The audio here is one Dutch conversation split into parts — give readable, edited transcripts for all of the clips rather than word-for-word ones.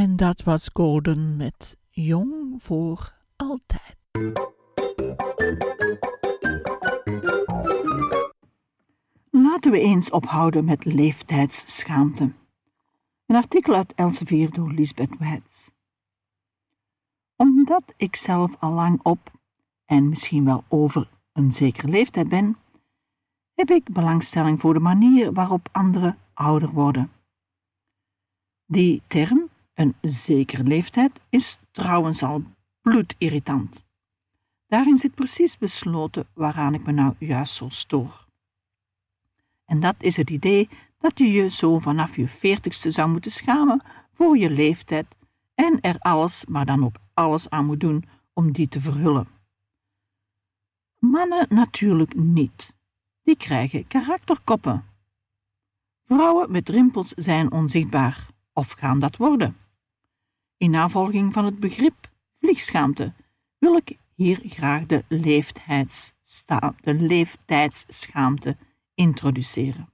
En dat was Gordon met Jong voor altijd. Laten we eens ophouden met leeftijdsschaamte. Een artikel uit Elsevier door Lisbeth Wijts. Omdat ik zelf al lang op en misschien wel over een zekere leeftijd ben, heb ik belangstelling voor de manier waarop anderen ouder worden. Die term, een zekere leeftijd, is trouwens al bloedirritant. Daarin zit precies besloten waaraan ik me nou juist zo stoor. En dat is het idee dat je je zo vanaf je 40ste zou moeten schamen voor je leeftijd en er alles, maar dan ook alles aan moet doen om die te verhullen. Mannen natuurlijk niet. Die krijgen karakterkoppen. Vrouwen met rimpels zijn onzichtbaar, of gaan dat worden. In navolging van het begrip vliegschaamte wil ik hier graag de leeftijdsschaamte introduceren.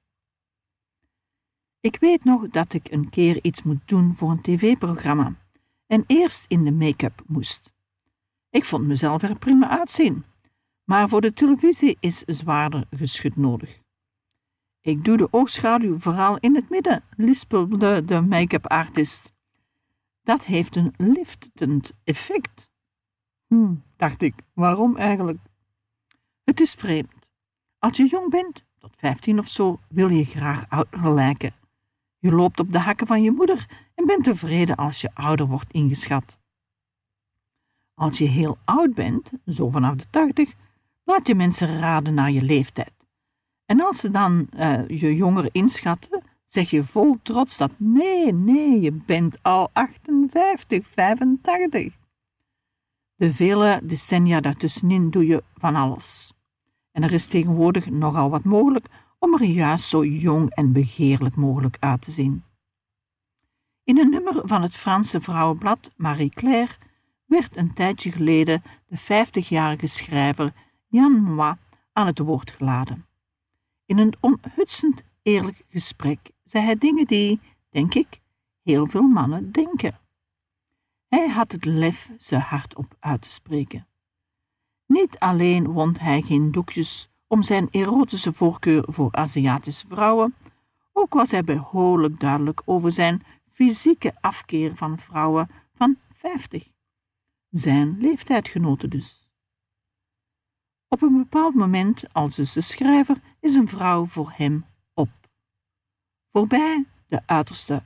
Ik weet nog dat ik een keer iets moet doen voor een tv-programma en eerst in de make-up moest. Ik vond mezelf er prima uitzien, maar voor de televisie is zwaarder geschut nodig. Ik doe de oogschaduw vooral in het midden, lispelde de make-up artist. Dat heeft een liftend effect. Dacht ik, waarom eigenlijk? Het is vreemd. Als je jong bent, tot 15 of zo, wil je graag ouder lijken. Je loopt op de hakken van je moeder en bent tevreden als je ouder wordt ingeschat. Als je heel oud bent, zo vanaf de 80, laat je mensen raden naar je leeftijd. En als ze dan je jonger inschatten, zeg je vol trots dat nee, je bent al 58, 85. De vele decennia daartussenin doe je van alles. En er is tegenwoordig nogal wat mogelijk om er juist zo jong en begeerlijk mogelijk uit te zien. In een nummer van het Franse vrouwenblad Marie Claire werd een tijdje geleden de 50-jarige schrijver Jan Moi aan het woord geladen. In een onhutsend eerlijk gesprek zei hij dingen die, denk ik, heel veel mannen denken. Hij had het lef ze hardop uit te spreken. Niet alleen wond hij geen doekjes om zijn erotische voorkeur voor Aziatische vrouwen, ook was hij behoorlijk duidelijk over zijn fysieke afkeer van vrouwen van 50. Zijn leeftijdgenoten dus. Op een bepaald moment, als dus de schrijver, is een vrouw voor hem op. Voorbij de uiterste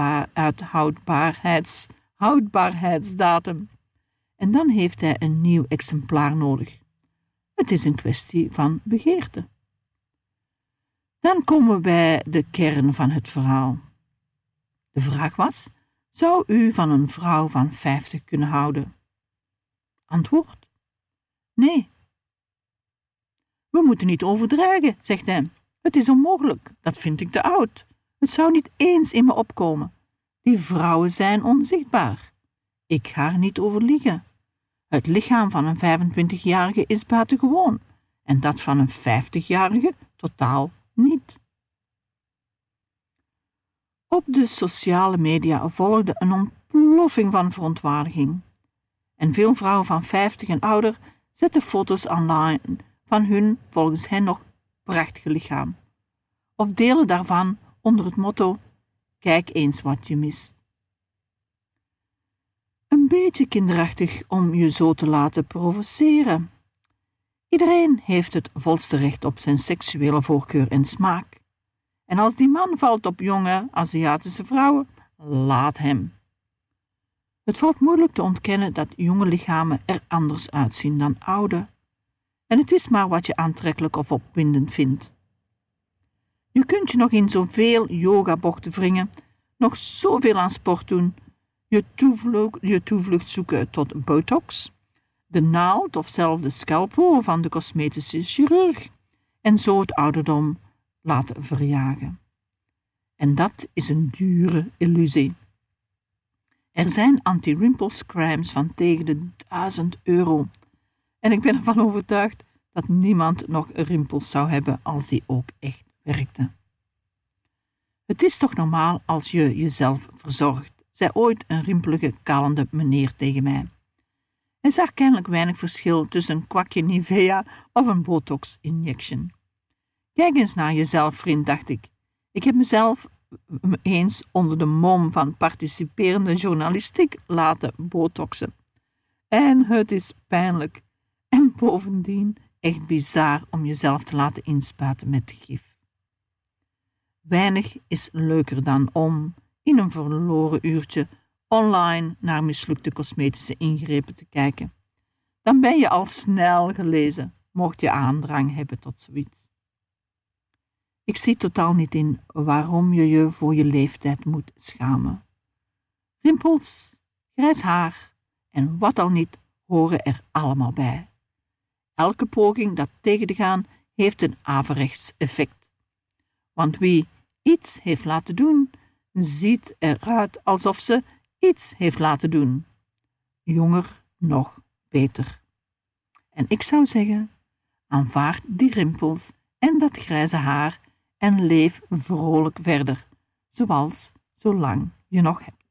houdbaarheidsdatum. En dan heeft hij een nieuw exemplaar nodig. Het is een kwestie van begeerte. Dan komen we bij de kern van het verhaal. De vraag was, zou u van een vrouw van 50 kunnen houden? Antwoord? Nee. We moeten niet overdrijven, zegt hij. Het is onmogelijk, dat vind ik te oud. Het zou niet eens in me opkomen. Die vrouwen zijn onzichtbaar. Ik ga er niet over liegen. Het lichaam van een 25-jarige is buitengewoon en dat van een 50-jarige totaal niet. Op de sociale media volgde een ontploffing van verontwaardiging. En veel vrouwen van 50 en ouder zetten foto's online van hun, volgens hen nog, prachtige lichaam. Of delen daarvan onder het motto, kijk eens wat je mist. Een beetje kinderachtig om je zo te laten provoceren. Iedereen heeft het volste recht op zijn seksuele voorkeur en smaak. En als die man valt op jonge Aziatische vrouwen, laat hem. Het valt moeilijk te ontkennen dat jonge lichamen er anders uitzien dan oude. En het is maar wat je aantrekkelijk of opwindend vindt. Je kunt je nog in zoveel yogabochten wringen, nog zoveel aan sport doen, je toevlucht zoeken tot botox, de naald of zelfs de scalpel van de cosmetische chirurg en zo het ouderdom laten verjagen. En dat is een dure illusie. Er zijn anti-rimples crimes van tegen de €1000 en ik ben ervan overtuigd dat niemand nog rimpels zou hebben als die ook echt werkten. Het is toch normaal als je jezelf verzorgt, zei ooit een rimpelige, kalende meneer tegen mij. Hij zag kennelijk weinig verschil tussen een kwakje Nivea of een botox-injection. Kijk eens naar jezelf, vriend, dacht ik. Ik heb mezelf eens onder de mom van participerende journalistiek laten botoxen. En het is pijnlijk. En bovendien echt bizar om jezelf te laten inspuiten met gif. Weinig is leuker dan om, in een verloren uurtje, online naar mislukte cosmetische ingrepen te kijken. Dan ben je al snel gelezen, mocht je aandrang hebben tot zoiets. Ik zie totaal niet in waarom je je voor je leeftijd moet schamen. Rimpels, grijs haar en wat al niet horen er allemaal bij. Elke poging dat tegen te gaan heeft een averechts effect. Want wie iets heeft laten doen, ziet eruit alsof ze iets heeft laten doen. Jonger nog beter. En ik zou zeggen, aanvaard die rimpels en dat grijze haar en leef vrolijk verder, zolang je nog hebt.